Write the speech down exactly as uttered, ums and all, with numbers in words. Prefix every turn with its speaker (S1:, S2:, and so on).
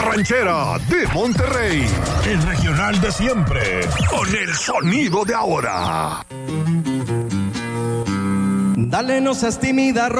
S1: La Ranchera de Monterrey. El regional de siempre, con el sonido de ahora.
S2: Dale, no seas tímida,